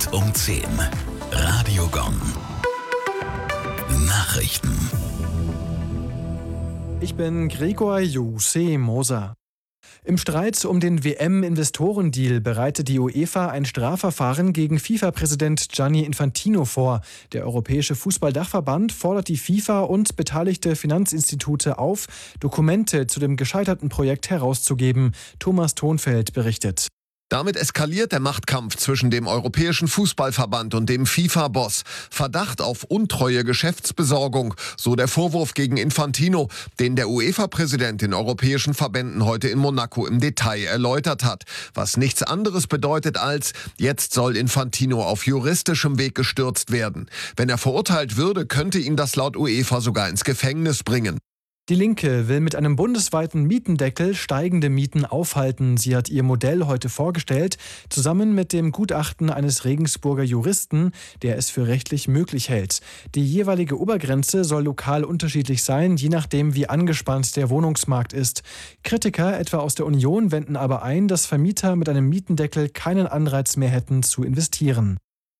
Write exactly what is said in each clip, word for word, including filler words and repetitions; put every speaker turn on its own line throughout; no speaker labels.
um zehn. Radio Gong. Nachrichten.
Ich bin Gregor Jose Moser. Im Streit um den W M-Investorendeal bereitet die UEFA ein Strafverfahren gegen FIFA-Präsident Gianni Infantino vor. Der Europäische Fußballdachverband fordert die FIFA und beteiligte Finanzinstitute auf, Dokumente zu dem gescheiterten Projekt herauszugeben. Thomas Thonfeld berichtet.
Damit eskaliert der Machtkampf zwischen dem Europäischen Fußballverband und dem FIFA-Boss. Verdacht auf untreue Geschäftsbesorgung, so der Vorwurf gegen Infantino, den der UEFA-Präsident den europäischen Verbänden heute in Monaco im Detail erläutert hat. Was nichts anderes bedeutet als, jetzt soll Infantino auf juristischem Weg gestürzt werden. Wenn er verurteilt würde, könnte ihn das laut UEFA sogar ins Gefängnis bringen.
Die Linke will mit einem bundesweiten Mietendeckel steigende Mieten aufhalten. Sie hat ihr Modell heute vorgestellt, zusammen mit dem Gutachten eines Regensburger Juristen, der es für rechtlich möglich hält. Die jeweilige Obergrenze soll lokal unterschiedlich sein, je nachdem, wie angespannt der Wohnungsmarkt ist. Kritiker, etwa aus der Union, wenden aber ein, dass Vermieter mit einem Mietendeckel keinen Anreiz mehr hätten, zu investieren.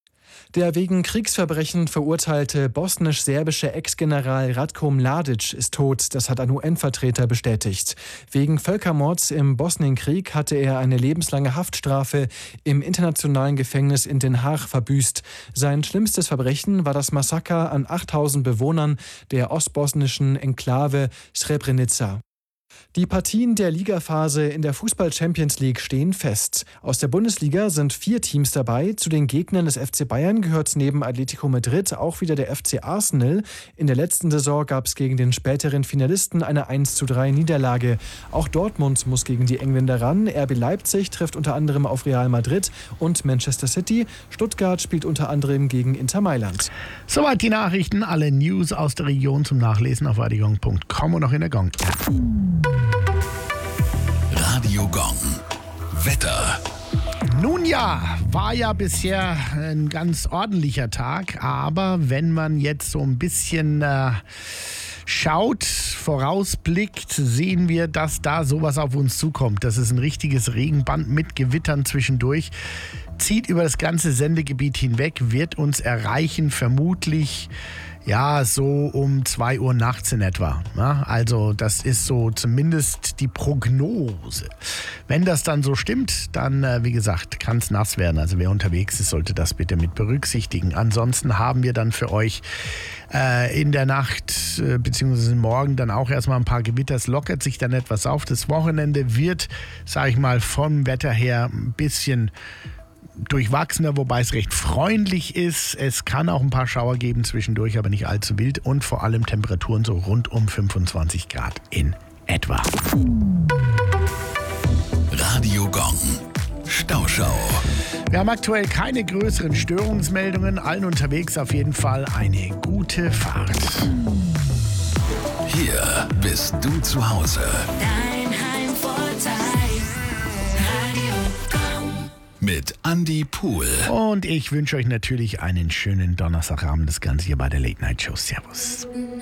Der wegen Kriegsverbrechen verurteilte bosnisch-serbische Ex-General Ratko Mladic ist tot, das hat ein U N-Vertreter bestätigt. Wegen Völkermords im Bosnienkrieg hatte er eine lebenslange Haftstrafe im internationalen Gefängnis in Den Haag verbüßt. Sein schlimmstes Verbrechen war das Massaker an achttausend Bewohnern der ostbosnischen Enklave Srebrenica. Die Partien der Ligaphase in der Fußball-Champions League stehen fest. Aus der Bundesliga sind vier Teams dabei. Zu den Gegnern des F C Bayern gehört neben Atletico Madrid auch wieder der F C Arsenal. In der letzten Saison gab es gegen den späteren Finalisten eine eins zu drei Niederlage. Auch Dortmund muss gegen die Engländer ran. R B Leipzig trifft unter anderem auf Real Madrid und Manchester City. Stuttgart spielt unter anderem gegen Inter Mailand.
Soweit die Nachrichten. Alle News aus der Region zum Nachlesen auf radiogong punkt com und auch in der Gong-App.
Radio Gong. Wetter.
Nun ja, war ja bisher ein ganz ordentlicher Tag, aber wenn man jetzt so ein bisschen äh, schaut, vorausblickt, sehen wir, dass da sowas auf uns zukommt. Das ist ein richtiges Regenband mit Gewittern zwischendurch. Zieht über das ganze Sendegebiet hinweg, wird uns erreichen, vermutlich ja so um zwei Uhr nachts in etwa. Ja, also das ist so zumindest die Prognose. Wenn das dann so stimmt, dann, äh, wie gesagt, kann es nass werden. Also wer unterwegs ist, sollte das bitte mit berücksichtigen. Ansonsten haben wir dann für euch äh, in der Nacht äh, bzw. morgen dann auch erstmal ein paar Gewitter. Es lockert sich dann etwas auf. Das Wochenende wird, sage ich mal, vom Wetter her ein bisschen durchwachsener, wobei es recht freundlich ist. Es kann auch ein paar Schauer geben zwischendurch, aber nicht allzu wild und vor allem Temperaturen so rund um fünfundzwanzig Grad in etwa.
Radio Gong. Stauschau.
Wir haben aktuell keine größeren Störungsmeldungen. Allen unterwegs auf jeden Fall eine gute Fahrt.
Hier bist du zu Hause.
Dein Heimvorteil. Radio Gong.
Mit Andi Pohl.
Und ich wünsche euch natürlich einen schönen Donnerstagabend. Das Ganze hier bei der Late Night Show. Servus.